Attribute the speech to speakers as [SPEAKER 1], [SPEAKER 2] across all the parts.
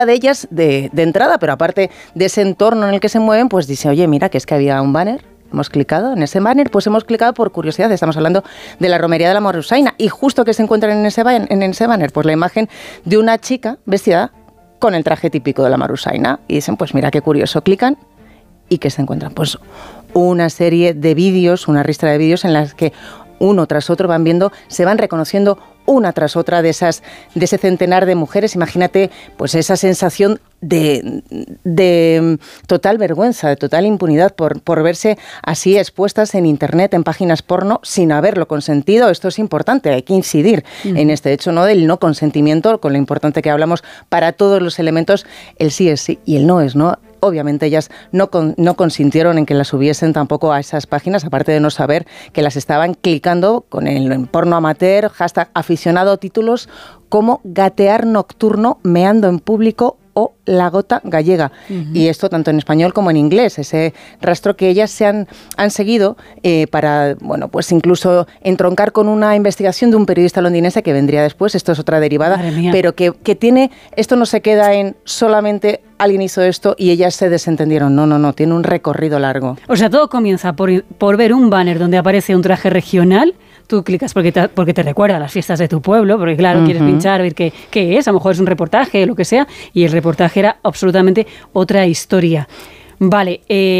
[SPEAKER 1] de ellas de entrada, pero aparte de ese entorno en el que se mueven, pues dice, oye, mira, que es que había un banner. Hemos clicado en ese banner, pues hemos clicado por curiosidad. Estamos hablando de la romería de la Marusaina. Y justo que se encuentran en ese banner, pues la imagen de una chica vestida con el traje típico de la Marusaina. Y dicen, pues mira qué curioso. Clican y ¿qué se encuentran? Pues una serie de vídeos, una ristra de vídeos en las que uno tras otro van viendo, se van reconociendo una tras otra de ese centenar de mujeres. Imagínate pues esa sensación de total vergüenza, de total impunidad por verse así expuestas en internet, en páginas porno, sin haberlo consentido. Esto es importante, hay que incidir en este hecho, ¿no?, del no consentimiento, con lo importante que hablamos para todos los elementos. El sí es sí y el no es no. Obviamente ellas no consintieron en que las subiesen tampoco a esas páginas, aparte de no saber que las estaban clicando con el porno amateur, hashtag aficionado, títulos como gatear nocturno, meando en público o la gota gallega. Y esto tanto en español como en inglés, ese rastro que ellas han seguido para, bueno, pues incluso entroncar con una investigación de un periodista londinense que vendría después. Esto es otra derivada, pero que tiene, esto no se queda en solamente alguien hizo esto y ellas se desentendieron. No, tiene un recorrido largo.
[SPEAKER 2] O sea, todo comienza por ver un banner donde aparece un traje regional. Tú clicas porque te recuerda a las fiestas de tu pueblo, porque claro, quieres pinchar, ver qué es, a lo mejor es un reportaje, lo que sea, y el reportaje era absolutamente otra historia. Vale.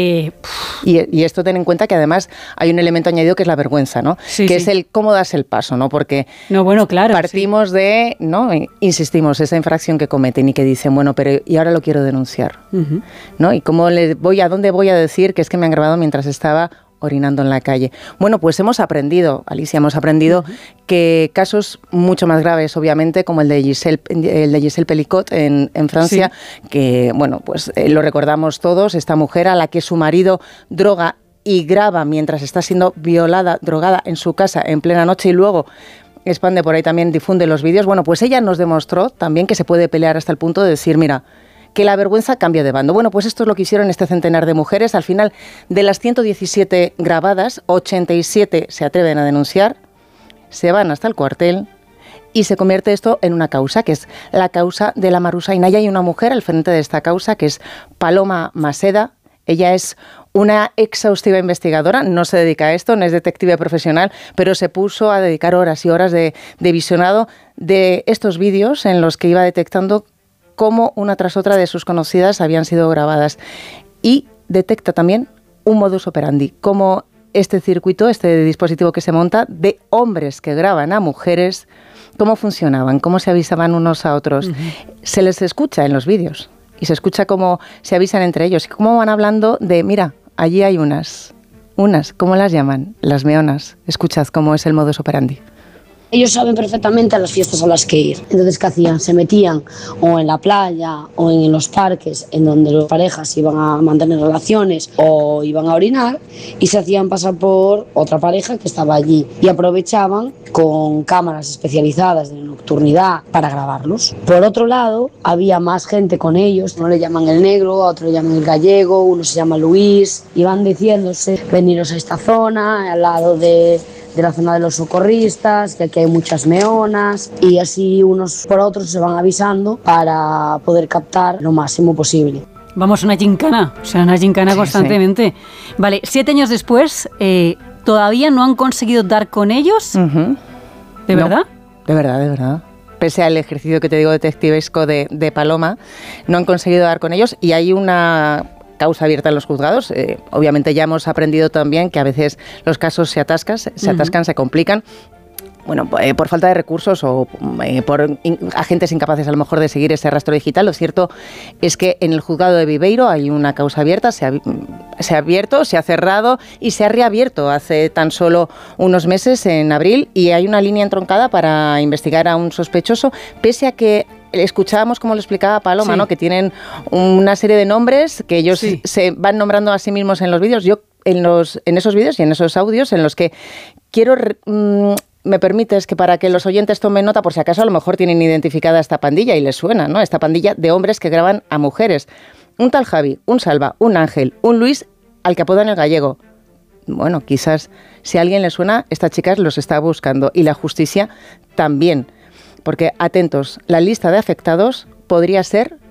[SPEAKER 1] Y esto ten en cuenta que además hay un elemento añadido que es la vergüenza, ¿no? Sí, que es el cómo das el paso, ¿no? Porque
[SPEAKER 2] claro,
[SPEAKER 1] partimos de, ¿no?, insistimos, esa infracción que cometen y que dicen, bueno, pero y ahora lo quiero denunciar, ¿no? Y cómo a dónde voy a decir que es que me han grabado mientras estaba orinando en la calle. Bueno, pues hemos aprendido, Alicia, que casos mucho más graves, obviamente, como el de Giselle Pelicot en Francia, que, bueno, pues lo recordamos todos, esta mujer a la que su marido droga y graba mientras está siendo violada, drogada en su casa en plena noche y luego expande por ahí también, difunde los vídeos. Bueno, pues ella nos demostró también que se puede pelear hasta el punto de decir, mira, que la vergüenza cambia de bando. Bueno, pues esto es lo que hicieron este centenar de mujeres. Al final, de las 117 grabadas, 87 se atreven a denunciar, se van hasta el cuartel y se convierte esto en una causa, que es la causa de la Marusaina. Y hay una mujer al frente de esta causa, que es Paloma Maseda. Ella es una exhaustiva investigadora, no se dedica a esto, no es detective profesional, pero se puso a dedicar horas y horas de visionado de estos vídeos en los que iba detectando cómo una tras otra de sus conocidas habían sido grabadas. Y detecta también un modus operandi, como este circuito, este dispositivo que se monta de hombres que graban a mujeres, cómo funcionaban, cómo se avisaban unos a otros. Se les escucha en los vídeos y se escucha cómo se avisan entre ellos y cómo van hablando de, mira, allí hay unas, ¿cómo las llaman? Las meonas. Escuchad cómo es el modus operandi.
[SPEAKER 3] Ellos saben perfectamente a las fiestas a las que ir. Entonces, ¿qué hacían? Se metían o en la playa o en los parques en donde las parejas iban a mantener relaciones o iban a orinar y se hacían pasar por otra pareja que estaba allí y aprovechaban con cámaras especializadas de nocturnidad para grabarlos. Por otro lado, había más gente con ellos. Uno le llaman el negro, a otro le llaman el gallego, uno se llama Luis y van diciéndose, veniros a esta zona, al lado de la zona de los socorristas, que aquí hay muchas meonas, y así unos por otros se van avisando para poder captar lo máximo posible.
[SPEAKER 2] Vamos, una gincana, constantemente. Sí. Vale, 7 años después, ¿todavía no han conseguido dar con ellos? ¿De verdad?
[SPEAKER 1] No, de verdad. Pese al ejercicio que te digo detectivesco de Paloma, no han conseguido dar con ellos y hay una causa abierta en los juzgados. Obviamente ya hemos aprendido también que a veces los casos se atascan, se complican. Bueno, por falta de recursos o por agentes incapaces a lo mejor de seguir ese rastro digital. Lo cierto es que en el juzgado de Viveiro hay una causa abierta, se ha abierto, se ha cerrado y se ha reabierto hace tan solo unos meses, en abril, y hay una línea entroncada para investigar a un sospechoso, pese a que escuchábamos, como lo explicaba Paloma, ¿no?, que tienen una serie de nombres que ellos se van nombrando a sí mismos en los vídeos. Yo en esos vídeos y en esos audios en los que quiero... me permites que para que los oyentes tomen nota, por si acaso a lo mejor tienen identificada esta pandilla y les suena, ¿no?, esta pandilla de hombres que graban a mujeres. Un tal Javi, un Salva, un Ángel, un Luis, al que apodan el gallego. Bueno, quizás si a alguien le suena, esta chica los está buscando y la justicia también. Porque, atentos, la lista de afectados podría ser